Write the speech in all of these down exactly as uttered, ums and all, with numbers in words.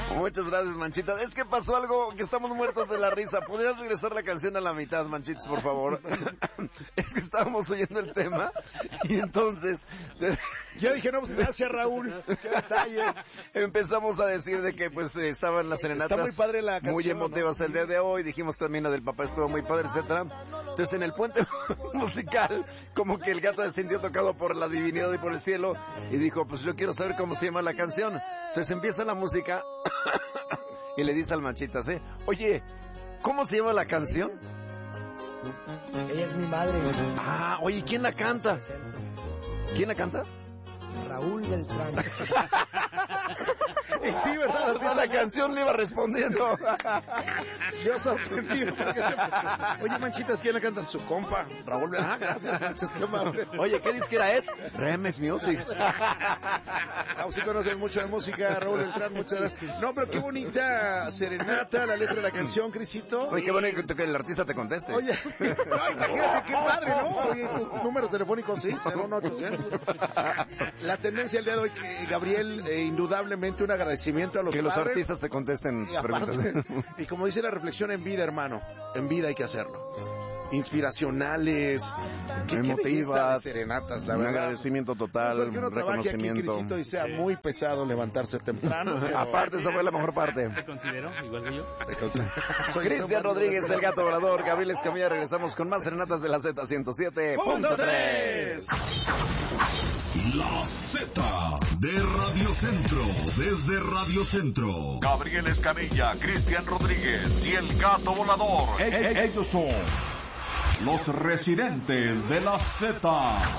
Muchas gracias, Manchita. Es que pasó algo que estamos muertos de la risa. ¿Podrías regresar la canción a la mitad, Manchitas, por favor? Es que estábamos oyendo el tema y entonces... Yo dije, no, pues gracias, Raúl. Qué detalle. Empezamos a decir de que pues estaban las serenatas. Está muy padre la canción, muy emotivas, ¿no? El día de hoy. Dijimos también la del papá estuvo muy padre, etcétera. Entonces en el puente musical, como que el gato se sintió tocado por la divinidad y por el cielo y dijo, pues yo quiero saber cómo se llama la canción. Entonces empieza la música y le dice al Manchitas, ¿eh? Oye, ¿cómo se llama la canción? Ella es mi madre. Ah, oye, ¿quién la canta? ¿Quién la canta? Raúl Beltrán. Y sí, ¿verdad? Así la canción le iba respondiendo. Yo sorprendido. Oye, Manchitas, ¿quién la canta? Su compa, Raúl Beltrán. Ah, gracias, Manchitas, qué amable. Oye, ¿qué disquera es? Remix Music. Vamos, sí conocen mucho de música, Raúl Beltrán, muchas gracias. No, pero qué bonita serenata, la letra de la canción, Crisito. Oye, qué bonito que el artista te conteste. Oye, no, imagínate qué padre, ¿no? Oye, tu número telefónico, sí, cero uno ochocientos. La tendencia el día de hoy, que Gabriel, eh, indudablemente un agradecimiento a los que padres. los artistas te contesten. Y, aparte, y como dice la reflexión, en vida, hermano, en vida hay que hacerlo. Inspiracionales, qué, emotivas, serenatas, la un verdad. agradecimiento total, no reconocimiento. Aquí, Crisito, y sea sí. muy pesado levantarse temprano. Pero... Aparte, esa fue la mejor parte. ¿Te considero igual que yo? Cristian Rodríguez, el gato volador, Gabriel Escamilla, regresamos con más serenatas de la Z ciento siete punto tres. La Z de Radio Centro, desde Radio Centro. Gabriel Escamilla, Cristian Rodríguez y el gato volador. E- e- ellos son los residentes de la Z.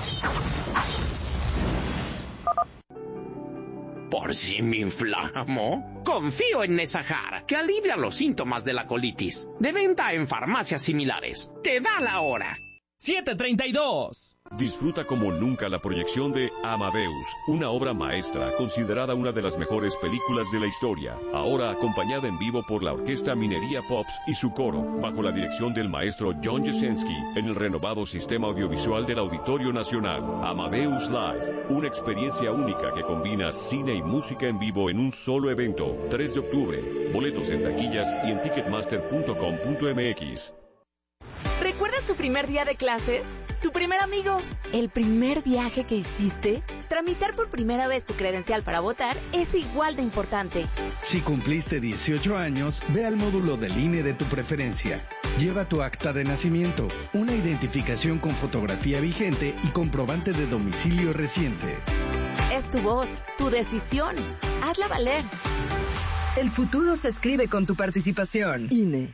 ¿Por si me inflamo? Confío en Nesahar, que alivia los síntomas de la colitis. De venta en farmacias similares. Te da la hora. siete treinta y dos. Disfruta como nunca la proyección de Amadeus, una obra maestra considerada una de las mejores películas de la historia, ahora acompañada en vivo por la Orquesta Minería Pops y su coro, bajo la dirección del maestro John Jasenski, en el renovado sistema audiovisual del Auditorio Nacional. Amadeus Live, una experiencia única que combina cine y música en vivo en un solo evento. tres de octubre, boletos en taquillas y en ticketmaster punto com punto m x. ¿Recuerdas tu primer día de clases? ¿Tu primer amigo? ¿El primer viaje que hiciste? Tramitar por primera vez tu credencial para votar es igual de importante. Si cumpliste dieciocho años, ve al módulo del I N E de tu preferencia. Lleva tu acta de nacimiento, una identificación con fotografía vigente y comprobante de domicilio reciente. Es tu voz, tu decisión. Hazla valer. El futuro se escribe con tu participación. I N E.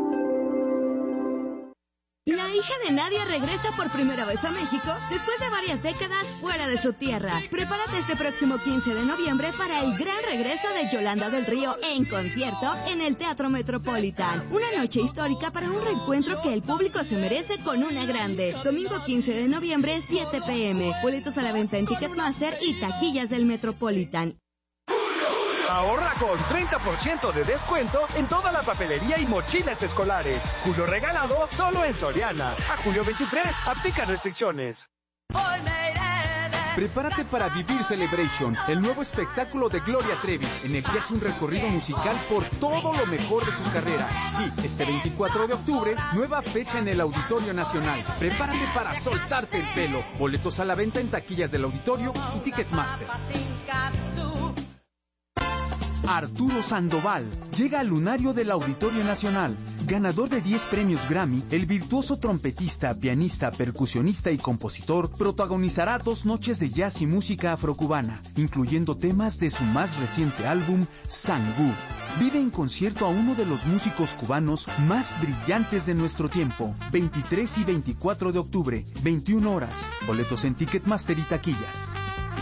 La hija de Nadia regresa por primera vez a México después de varias décadas fuera de su tierra. Prepárate este próximo quince de noviembre para el gran regreso de Yolanda del Río en concierto en el Teatro Metropolitan. Una noche histórica para un reencuentro que el público se merece con una grande. Domingo quince de noviembre, siete pe eme. Boletos a la venta en Ticketmaster y taquillas del Metropolitan. Ahorra con treinta por ciento de descuento en toda la papelería y mochilas escolares. Julio regalado solo en Soriana. A julio veintitrés, aplica restricciones. Prepárate para vivir Celebration, el nuevo espectáculo de Gloria Trevi, en el que hace un recorrido musical por todo lo mejor de su carrera. Sí, este veinticuatro de octubre, nueva fecha en el Auditorio Nacional. Prepárate para soltarte el pelo. Boletos a la venta en taquillas del Auditorio y Ticketmaster. Arturo Sandoval llega al lunario del Auditorio Nacional. Ganador de diez premios Grammy, el virtuoso trompetista, pianista, percusionista y compositor protagonizará dos noches de jazz y música afrocubana, incluyendo temas de su más reciente álbum, Sangú. Vive en concierto a uno de los músicos cubanos más brillantes de nuestro tiempo. veintitrés y veinticuatro de octubre, veintiuna horas. Boletos en Ticketmaster y taquillas.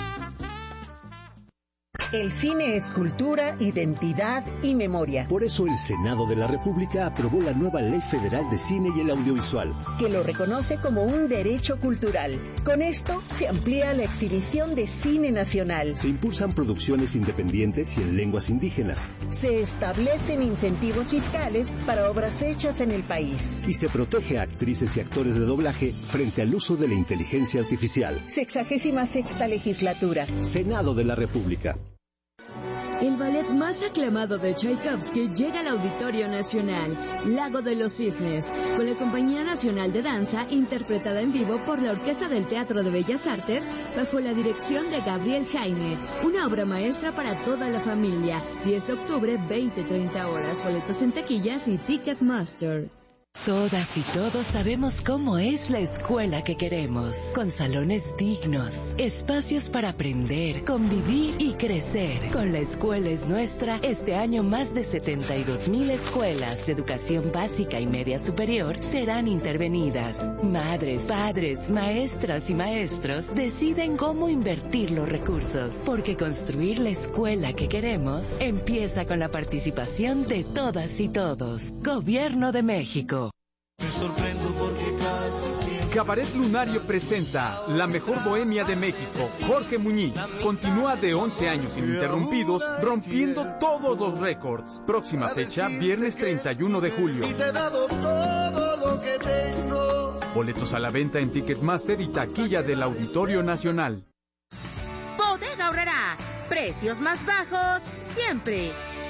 El cine es cultura, identidad y memoria. Por eso el Senado de la República aprobó la nueva Ley Federal de Cine y el Audiovisual, que lo reconoce como un derecho cultural. Con esto se amplía la exhibición de cine nacional. Se impulsan producciones independientes y en lenguas indígenas. Se establecen incentivos fiscales para obras hechas en el país. Y se protege a actrices y actores de doblaje frente al uso de la inteligencia artificial. Sexagésima sexta legislatura. Senado de la República. El ballet más aclamado de Tchaikovsky llega al Auditorio Nacional, Lago de los Cisnes, con la Compañía Nacional de Danza, interpretada en vivo por la Orquesta del Teatro de Bellas Artes, bajo la dirección de Gabriel Jaime. Una obra maestra para toda la familia. diez de octubre, veinte treinta horas. Boletos en taquillas y Ticketmaster. Todas y todos sabemos cómo es la escuela que queremos, con salones dignos, espacios para aprender, convivir y crecer. Con La Escuela es Nuestra, este año más de setenta y dos mil escuelas de educación básica y media superior serán intervenidas. Madres, padres, maestras y maestros deciden cómo invertir los recursos, porque construir la escuela que queremos empieza con la participación de todas y todos. Gobierno de México. Me sorprendo porque casi siempre... Cabaret Lunario presenta La Mejor Bohemia de México. Jorge Muñiz continúa de once años ininterrumpidos, rompiendo todos los récords. Próxima fecha, viernes treinta y uno de julio. Y te he dado todo lo que tengo. Boletos a la venta en Ticketmaster y taquilla del Auditorio Nacional. Bodega Aurrerá. Precios más bajos siempre.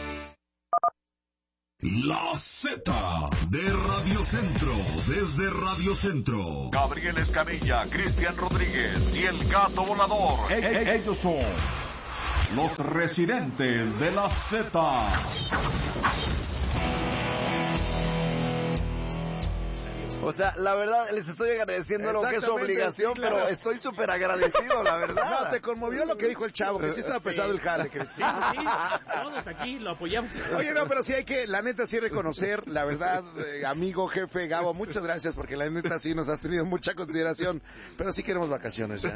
La Z de Radio Centro, desde Radio Centro. Gabriel Escamilla, Cristian Rodríguez y el Gato Volador. E- e- ellos son los residentes de la Z. O sea, la verdad, les estoy agradeciendo lo que es su obligación, sí, claro. Pero estoy súper agradecido, la verdad. No, te conmovió lo que dijo el chavo, que sí estaba pesado el jale, Cristian. Sí, sí, todos aquí lo apoyamos. Oye, no, pero sí hay que, la neta, sí reconocer, la verdad, eh, amigo, jefe, Gabo, muchas gracias, porque la neta sí nos has tenido mucha consideración, pero sí queremos vacaciones, ¿ya?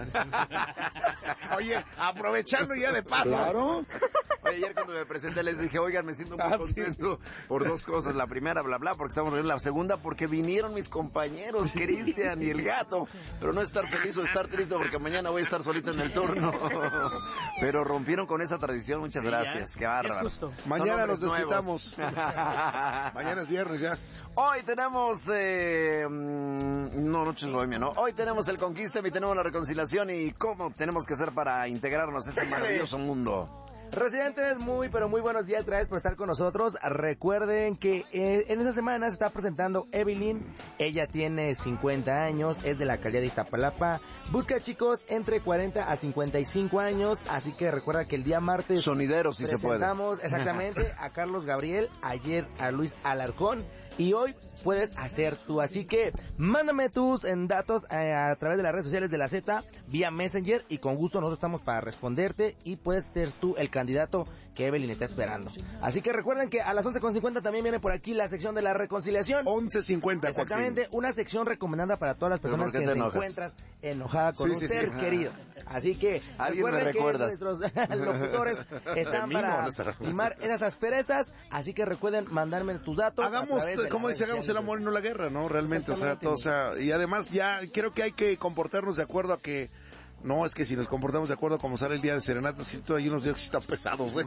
Oye, aprovechando ya de paso. Claro. Oye, ayer cuando me presenté les dije, oigan, me siento muy ah, contento sí. por dos cosas. La primera, bla, bla, porque estamos en la segunda, porque vinieron mis compañeros, Cristian y el Gato. Pero no estar feliz o estar triste porque mañana voy a estar solito en el turno. Pero rompieron con esa tradición, muchas gracias. Sí, qué bárbaro. Mañana nos desquitamos. Mañana es viernes ya. Hoy tenemos, eh, no, Noches Bohemia, no. Hoy tenemos el Conquista y tenemos la reconciliación y cómo tenemos que hacer para integrarnos a ese maravilloso mundo. Residentes, muy pero muy buenos días, gracias por estar con nosotros. Recuerden que eh, en esta semana se está presentando Evelyn. Ella tiene cincuenta años, es de la alcaldía de Iztapalapa. Busca chicos entre cuarenta a cincuenta y cinco años, así que recuerda que el día martes Sonideros, si se puede. Presentamos exactamente a Carlos Gabriel, ayer a Luis Alarcón. Y hoy puedes hacer tú, así que mándame tus en datos eh, a través de las redes sociales de la Z, vía Messenger, y con gusto nosotros estamos para responderte y puedes ser tú el candidato que Evelyn está esperando. Así que recuerden que a las once con cincuenta también viene por aquí la sección de la reconciliación. once cincuenta. Exactamente, Joaquín. Una sección recomendada para todas las personas que te, te encuentras enojada con sí, un sí, ser sí. querido. Así que recuerden que nuestros locutores están para limar esas asperezas, así que recuerden mandarme tus datos. Hagamos, como dice, hagamos el amor y no la guerra, ¿no? Realmente, o sea, todo, o sea, y además ya creo que hay que comportarnos de acuerdo a que no, es que si nos comportamos de acuerdo como sale el día de serenatas, hay unos días que están pesados, ¿eh?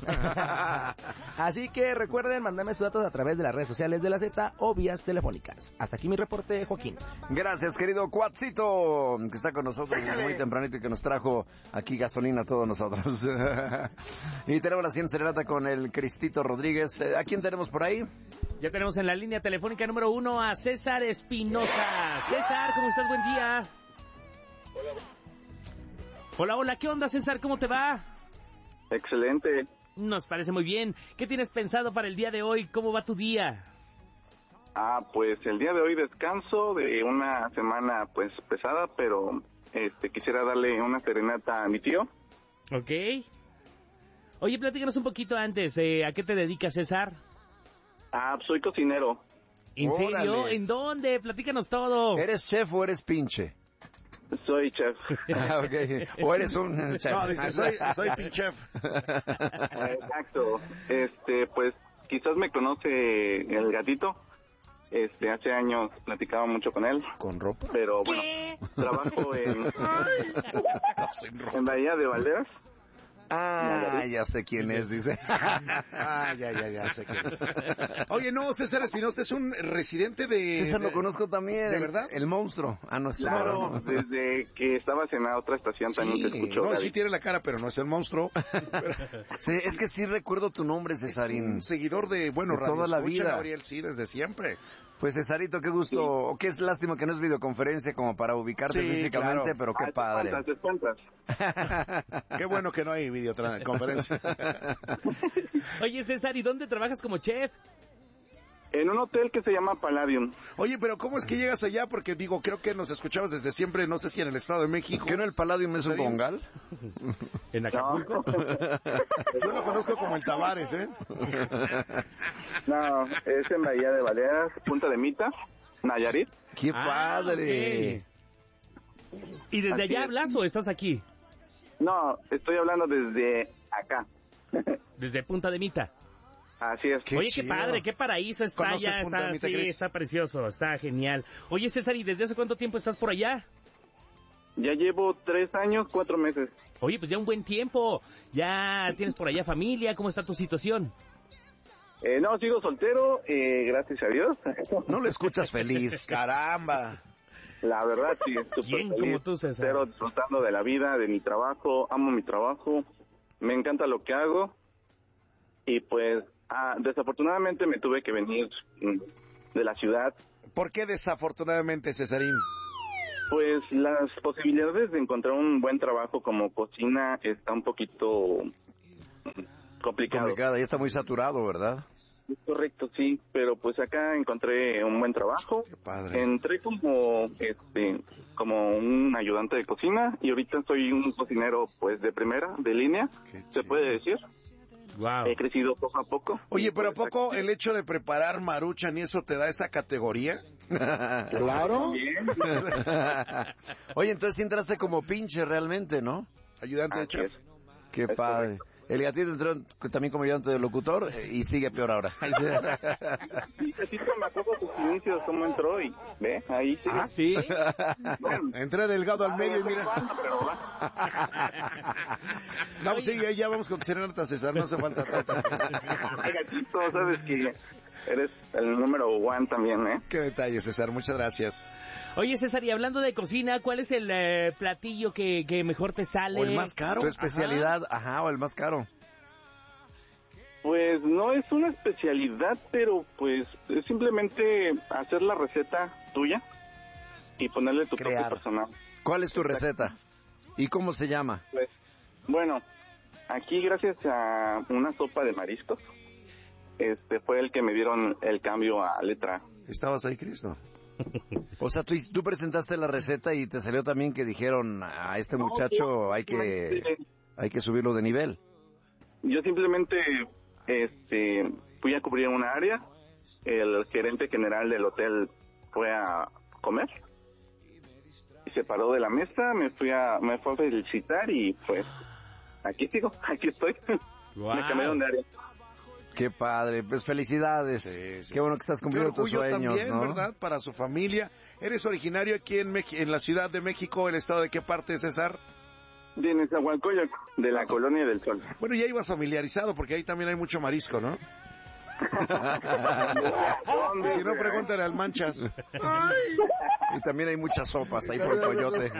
Así que recuerden mandarme sus datos a través de las redes sociales de la Z o vías telefónicas. Hasta aquí mi reporte, Joaquín. Gracias, querido Cuatzito, que está con nosotros muy tempranito y que nos trajo aquí gasolina a todos nosotros. Y tenemos la cien serenata con el Cristito Rodríguez. ¿A quién tenemos por ahí? Ya tenemos en la línea telefónica número uno a César Espinosa. César, ¿cómo estás? Buen día. Hola. Hola, hola, ¿qué onda, César? ¿Cómo te va? Excelente. Nos parece muy bien. ¿Qué tienes pensado para el día de hoy? ¿Cómo va tu día? Ah, pues el día de hoy descanso de una semana pues pesada, pero este quisiera darle una serenata a mi tío. Ok. Oye, platícanos un poquito antes, eh, ¿a qué te dedicas, César? Ah, soy cocinero. ¿En serio? Órales. ¿En dónde? Platícanos todo. ¿Eres chef o eres pinche? Soy chef. Ah, okay. O eres un chef. No, dice, soy, soy pinchef. Exacto. Este, pues, quizás me conoce el gatito. Este, hace años platicaba mucho con él. ¿Con ropa? Pero bueno, ¿Qué? trabajo en, en Bahía de Valderas. Ah, ya sé quién es, dice. Ah, ya, ya, ya sé quién es. Oye, no, César Espinosa es un residente de... César de... lo conozco también. ¿De el, verdad? El monstruo. Ah, no, es Claro, no. desde que estabas en la otra estación también Sí, te escucho. no, Gaby. sí tiene la cara, pero no es el monstruo. Sí, es que sí recuerdo tu nombre, Cesarín. Es un seguidor de, bueno, de Radio toda la Escucha, vida. Gabriel, sí, desde siempre. Pues Cesarito, qué gusto, o qué es lástima que no es videoconferencia como para ubicarte Sí, físicamente, claro. pero qué Ah, padre. ¿te espantas, te espantas? Qué bueno que no hay videoconferencia. Oye, César, ¿y dónde trabajas como chef? En un hotel que se llama Palladium. Oye, pero ¿cómo es que llegas allá? Porque digo, creo que nos escuchabas desde siempre, no sé si en el Estado de México. ¿Qué no el Palladium es un ¿Sería? congal? ¿En Acapulco? Yo lo conozco como el Tavares, ¿eh? No, es en Bahía de Baleares, Punta de Mita, Nayarit. ¡Qué Ah, padre! ok. ¿Y desde Así allá es. hablas o estás aquí? No, estoy hablando desde acá. Desde Punta de Mita. Así es. Qué Oye, chido. qué padre, qué paraíso está ¿Conoces allá, Punta de está, Mita, sí, Cris? está precioso, está genial. Oye, César, ¿y desde hace cuánto tiempo estás por allá? Ya llevo tres años, cuatro meses. Oye, pues ya un buen tiempo, ya tienes por allá familia, ¿cómo está tu situación? Eh, no, sigo soltero, eh, gracias a Dios. No lo escuchas feliz. Caramba. La verdad, sí, súper ¿Quién feliz, como tú, César? Pero disfrutando de la vida, de mi trabajo, amo mi trabajo, me encanta lo que hago. Y pues, ah, desafortunadamente me tuve que venir mm, de la ciudad. ¿Por qué desafortunadamente, Cesarín? Pues las posibilidades de encontrar un buen trabajo como cocina está un poquito mm, complicado. Complicada, ya está muy saturado, ¿verdad? Es correcto, sí, pero pues acá encontré un buen trabajo. Qué padre. Entré como este como un ayudante de cocina y ahorita soy un cocinero pues de primera, de línea, Qué se chido. puede decir. Wow. He crecido poco a poco. Oye, pero ¿a Pues, poco aquí- el hecho de preparar Maruchan y eso te da esa categoría? Claro. Bien. Oye, entonces sí entraste como pinche realmente, ¿no? Ayudante de Así chef. es. Qué Es padre. El gatito entró también como ayudante de locutor eh, y sigue peor ahora. Ahí sí. Sí, así que me acuerdo sus inicios, cómo entró y ve, ahí sí. Ah, sí. Bueno, Entré delgado al medio y mira. pero va. No, sí, ya vamos con serenata, César, no hace falta tanta. Ay, gatito, sabes que eres el número one también, ¿eh? Qué detalle, César, muchas gracias. Oye, César, y hablando de cocina, ¿cuál es el eh, platillo que, que mejor te sale? O el más caro. Tu especialidad, ajá, o el más caro. Pues no es una especialidad, pero pues es simplemente hacer la receta tuya y ponerle tu Crear. toque personal. ¿Cuál es tu receta? ¿Y cómo se llama? Pues, bueno, aquí gracias a una sopa de mariscos, este fue el que me dieron el cambio a letra A. ¿Estabas ahí, Cristo? O sea, tú, tú presentaste la receta y te salió también que dijeron a este muchacho hay que hay que subirlo de nivel. Yo simplemente este fui a cubrir una área, el gerente general del hotel fue a comer y se paró de la mesa, me fui a me fue a felicitar y pues aquí sigo, aquí estoy. Wow. Me cambiaron de área. Qué padre, pues felicidades. Sí, sí, Qué bueno que estás Qué cumpliendo tus orgullo sueños, también, ¿no? ¿verdad? Para su familia. ¿Eres originario aquí en, Mex- en la Ciudad de México, el estado de qué parte, César? De Nezahualcóyotl, de la Colonia del Sol. Bueno, ya ibas familiarizado porque ahí también hay mucho marisco, ¿no? Y si no, pregúntale al Manchas. Y también hay muchas sopas ahí por el coyote.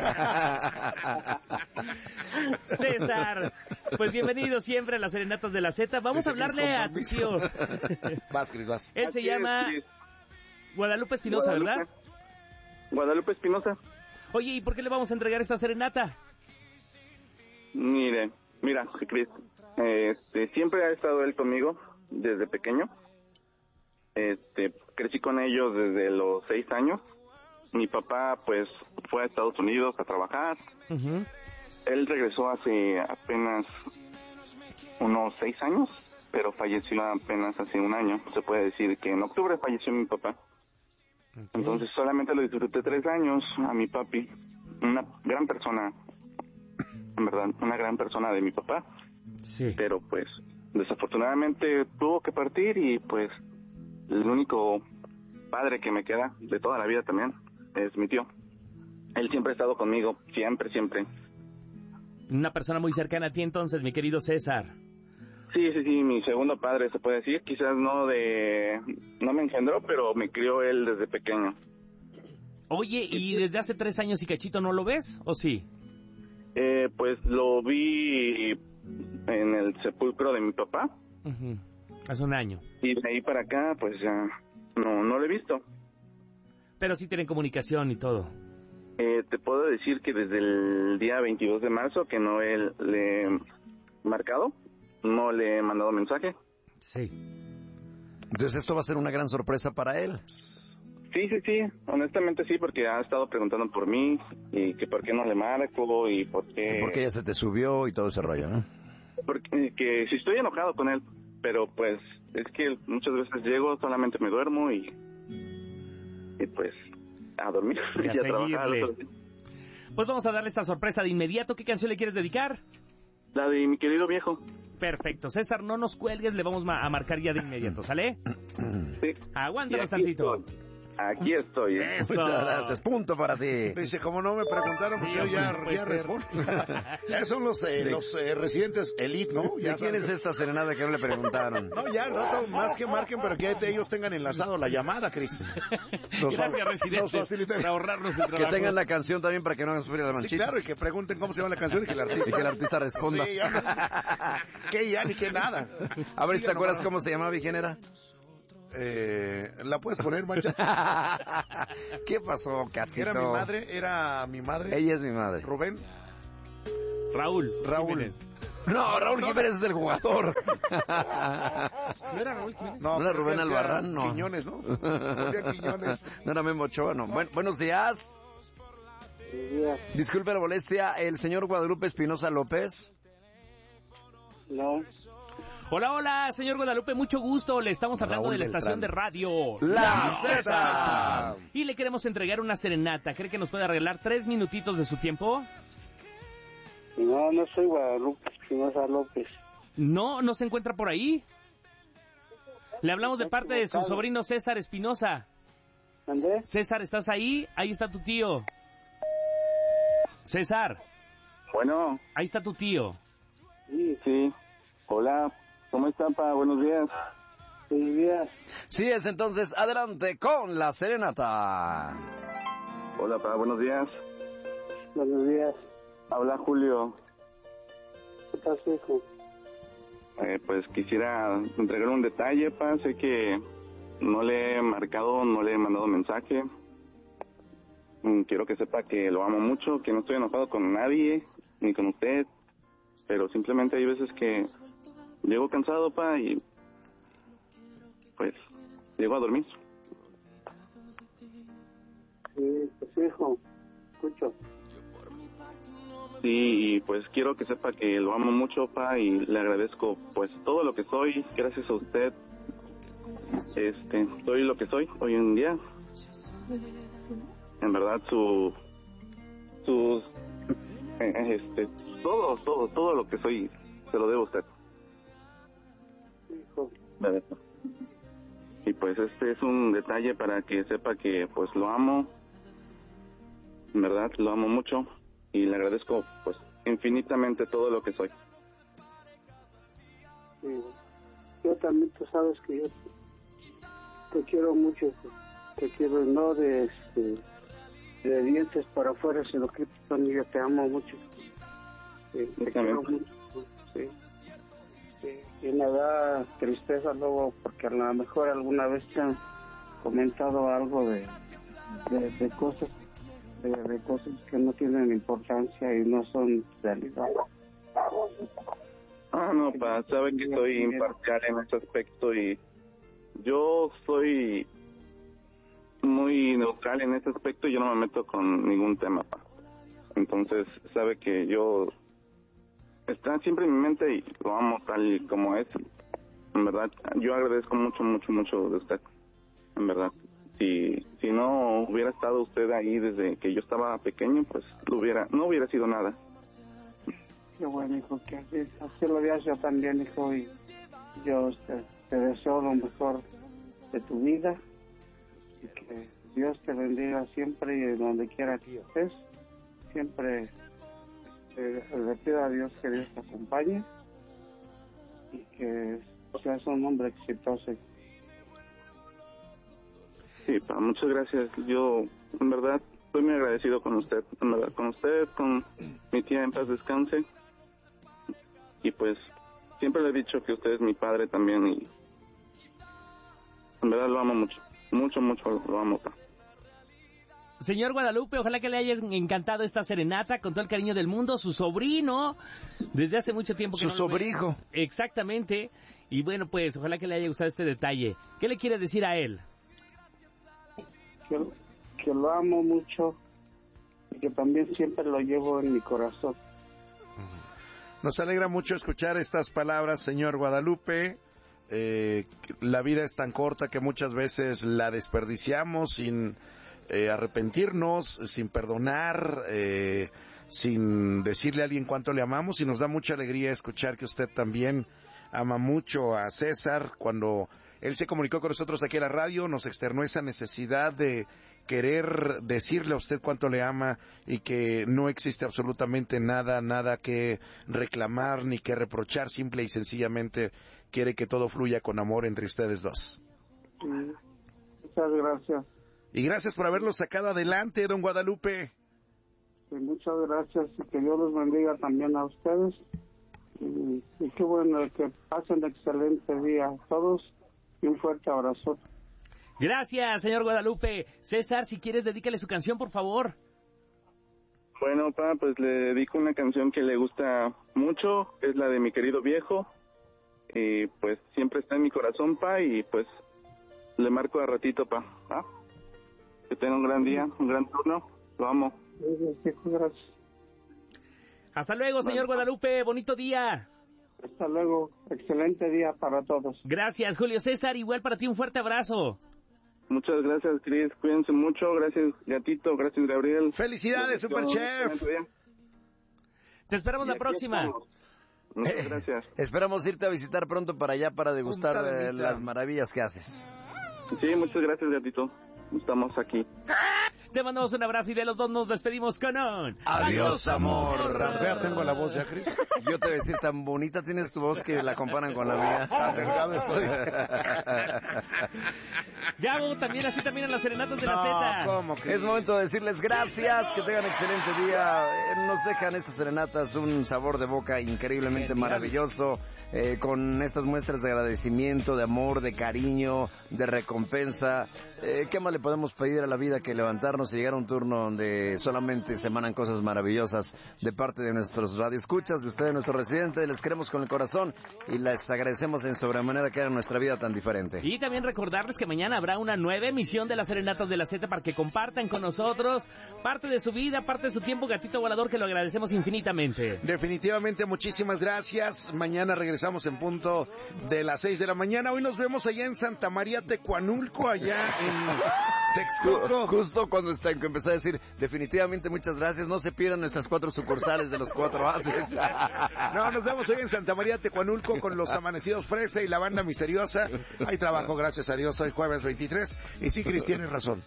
César, pues bienvenido siempre a las serenatas de la Z. Vamos a Dice que es hablarle a tu tío. compromiso. Vas, Cris, vas. Él se Así es, llama sí. Guadalupe Espinosa, ¿verdad? Guadalupe. Guadalupe Espinosa. Oye, ¿y por qué le vamos a entregar esta serenata? Mire, mira, Cris, este, siempre ha estado él conmigo desde pequeño. Este, crecí con ellos desde los seis años. Mi papá, pues, fue a Estados Unidos a trabajar. Ujú. Él regresó hace apenas unos seis años, pero falleció apenas hace un año. Se puede decir que en octubre falleció mi papá. Entonces solamente lo disfruté tres años a mi papi, una gran persona, en verdad, una gran persona de mi papá. Sí. Pero pues desafortunadamente tuvo que partir y pues el único padre que me queda de toda la vida también es mi tío. Él siempre ha estado conmigo, siempre, siempre. Una persona muy cercana a ti entonces, mi querido César. Sí, sí, sí, mi segundo padre, se puede decir. Quizás no de... no me engendró, pero me crió él desde pequeño. Oye, ¿y desde hace tres años y cachito no lo ves, o sí? Eh, pues lo vi en el sepulcro de mi papá. Uh-huh. Hace un año. Y de ahí para acá, pues ya no, no lo he visto. Pero sí tienen comunicación y todo. Eh, te puedo decir que desde el día veintidós de marzo que no he, le he marcado, no le he mandado mensaje. Sí. Entonces esto va a ser una gran sorpresa para él. Sí, sí, sí, honestamente sí, porque ha estado preguntando por mí y que por qué no le marco y por qué... Porque ya se te subió y todo ese rollo, ¿no? Porque que si estoy enojado con él, pero pues es que muchas veces llego, solamente me duermo y, y pues a dormir y a, y a trabajar. Pues vamos a darle esta sorpresa de inmediato. ¿Qué canción le quieres dedicar? La de mi querido viejo. Perfecto. César, no nos cuelgues, le vamos a marcar ya de inmediato, ¿sale? Sí. Aguántanos tantito. Estoy. Aquí estoy. ¿eh? Eso. Muchas gracias. Punto para ti. Dice, como no me preguntaron, pues yo ya, ya respondo. Ya son los, eh, sí. los eh, residentes elite, ¿no? Ya ¿De quién es esta serenata que no le preguntaron? No, ya al rato, más que marquen, pero que ellos tengan enlazado la llamada, Cris. Gracias, residentes, para ahorrarnos el trabajo. Que tengan la canción también para que no hagan sufrir las manchitas. Sí, claro, y que pregunten cómo se llama la canción y que el artista, y que el artista responda. Sí, ya no, que ya ni que nada. A ver, sí, ¿te acuerdas no, cómo se llamaba y quién era? Eh, ¿La puedes poner, Mancha? ¿Qué pasó, Cachito? Era mi madre, era mi madre. Ella es mi madre. Rubén. Raúl. Raúl. Jiménez. No, Raúl Jiménez es el jugador. ¿No era Raúl Jiménez? No, no era Rubén Albarrán, no. Quiñones, ¿no? Quiñones. No era Memo Ochoa, no. Buen, buenos días. Buenos días. Disculpe la molestia, ¿el señor Guadalupe Espinosa López? No. Hola, hola, señor Guadalupe, mucho gusto. Le estamos hablando Raúl de la Beltrán. estación de radio La Z. Y le queremos entregar una serenata. ¿Cree que nos puede arreglar tres minutitos de su tiempo? No, no soy Guadalupe Espinosa López. No, ¿no se encuentra por ahí? Le hablamos de parte de su sobrino César Espinosa. ¿Andrés? César, ¿estás ahí? Ahí está tu tío. César. Bueno. Ahí está tu tío. Sí, sí. Hola. ¿Cómo están, pa? Buenos días. Buenos días. Sí, es entonces, adelante con la serenata. Hola, pa, buenos días. Buenos días. Habla Julio. ¿Qué pasa, hijo? Eh, pues quisiera entregar un detalle, pa. Sé que no le he marcado, no le he mandado mensaje. Quiero que sepa que lo amo mucho, que no estoy enojado con nadie, ni con usted. Pero simplemente hay veces que llego cansado, pa, y pues llego a dormir. Sí, pues hijo, escucho. Sí, y pues quiero que sepa que lo amo mucho, pa, y le agradezco pues todo lo que soy, gracias a usted. Este, soy lo que soy hoy en día. En verdad, su, sus, este, todo, todo, todo lo que soy, se lo debo a usted. Hijo. Y pues este es un detalle para que sepa que pues lo amo, en verdad, lo amo mucho y le agradezco pues infinitamente todo lo que soy. Sí. Yo también, tú sabes que yo te quiero mucho, te quiero no de, este, de dientes para afuera, sino que también yo te amo mucho. Sí, te quiero mucho, sí. Sí, y me da tristeza luego porque a lo mejor alguna vez te han comentado algo de, de, de cosas de, de cosas que no tienen importancia y no son realidad. Ah, no, pa, sabe que soy imparcial en ese aspecto y yo soy muy neutral en ese aspecto y yo no me meto con ningún tema, pa. Entonces, sabe que yo está siempre en mi mente y lo amo tal y como es. En verdad, yo agradezco mucho, mucho, mucho de usted. En verdad. Si, si no hubiera estado usted ahí desde que yo estaba pequeño, pues lo hubiera, no hubiera sido nada. Qué bueno, hijo, que así, así lo veas yo también, hijo, y yo te, te deseo lo mejor de tu vida y que Dios te bendiga siempre y donde quiera que estés. Siempre eh, le pido a Dios que Dios te acompañe y que seas un hombre exitoso. Sí, pa, muchas gracias. Yo, en verdad, estoy muy agradecido con usted, en verdad, con usted, con mi tía en paz descanse. Y pues, siempre le he dicho que usted es mi padre también y en verdad lo amo mucho, mucho, mucho lo amo, pa. Señor Guadalupe, ojalá que le haya encantado esta serenata con todo el cariño del mundo. Su sobrino, desde hace mucho tiempo que Su no lo ve. sobrijo. Exactamente. Y bueno, pues, ojalá que le haya gustado este detalle. ¿Qué le quiere decir a él? Que, que lo amo mucho y que también siempre lo llevo en mi corazón. Nos alegra mucho escuchar estas palabras, señor Guadalupe. Eh, la vida es tan corta que muchas veces la desperdiciamos sin eh, arrepentirnos, sin perdonar, eh, sin decirle a alguien cuánto le amamos, y nos da mucha alegría escuchar que usted también ama mucho a César. Cuando él se comunicó con nosotros aquí en la radio, nos externó esa necesidad de querer decirle a usted cuánto le ama y que no existe absolutamente nada, nada que reclamar ni que reprochar, simple y sencillamente quiere que todo fluya con amor entre ustedes dos. Sí. Muchas gracias. Y gracias por haberlo sacado adelante, don Guadalupe. Sí, muchas gracias y que Dios los bendiga también a ustedes. Y, y qué bueno que pasen un excelente día a todos y un fuerte abrazo. Gracias, señor Guadalupe. César, si quieres, dedícale su canción, por favor. Bueno, pa, pues le dedico una canción que le gusta mucho, es la de Mi Querido Viejo. Y pues siempre está en mi corazón, pa, y pues le marco a ratito, pa. ¿Ah? Que tenga un gran día, un gran turno. Lo amo. Gracias. Hasta luego, señor Guadalupe. Bonito día. Hasta luego. Excelente día para todos. Gracias, Julio César. Igual para ti, un fuerte abrazo. Muchas gracias, Cris. Cuídense mucho. Gracias, Gatito. Gracias, Gabriel. ¡Felicidades, Superchef! Te esperamos la próxima. Muchas gracias. Eh, esperamos irte a visitar pronto para allá para degustar Punta de eh, Mita. las maravillas que haces. Sí, muchas gracias, Gatito. Estamos aquí. Te mandamos un abrazo y de los dos nos despedimos con un... Adiós, amor. ¿Tan fea tengo la voz ya, Cris? Yo te voy a decir, tan bonita tienes tu voz que la comparan con la mía. Tan delgado estoy. Gabo, también así también en las serenatas de la No, Z. ¿cómo que? Es momento de decirles gracias, que tengan excelente día. Eh, Nos dejan estas serenatas un sabor de boca increíblemente Genial. maravilloso, eh, con estas muestras de agradecimiento, de amor, de cariño, de recompensa. Eh, ¿Qué más le podemos pedir a la vida que levantarnos y llegar a un turno donde solamente se emanan cosas maravillosas de parte de nuestros radioescuchas, de ustedes, nuestros residentes? Les queremos con el corazón y les agradecemos en sobremanera que hagan nuestra vida tan diferente. Y también recordarles que mañana habrá una nueva emisión de las Serenatas de la Z para que compartan con nosotros parte de su vida, parte de su tiempo, Gatito Volador, que lo agradecemos infinitamente. Definitivamente, muchísimas gracias. Mañana regresamos en punto de las seis de la mañana. Hoy nos vemos allá en Santa María Tecuanulco, allá en Texcoco. Justo cuando está, que empecé a decir, definitivamente muchas gracias, no se pierdan nuestras cuatro sucursales de los cuatro haces. No, nos vemos hoy en Santa María Tecuanulco con los Amanecidos Fresa y la Banda Misteriosa. Hay trabajo, gracias a Dios, hoy jueves veintitrés. Y sí, Cris, tienes razón.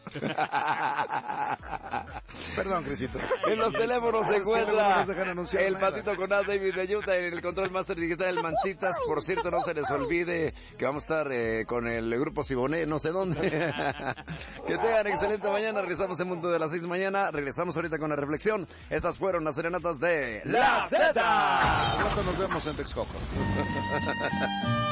Perdón, Crisito. En los teléfonos se Los teléfonos encuentra no dejan anunciar el nada. patito con A, David de Utah, en el control master digital, el Mancitas. Por cierto, no se les olvide que vamos a estar eh, con el grupo Siboné, no sé dónde. Que tengan excelente mañana. Regresamos en punto de las seis mañana. Regresamos ahorita con la reflexión. Estas fueron las serenatas de La Z. Pronto nos vemos en Texcoco.